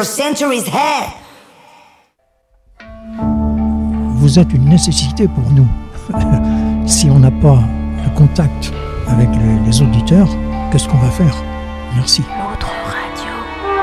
centuries had. Vous êtes une nécessité pour nous. Si on n'a pas le contact avec les auditeurs, qu'est-ce qu'on va faire? Merci. L'autre.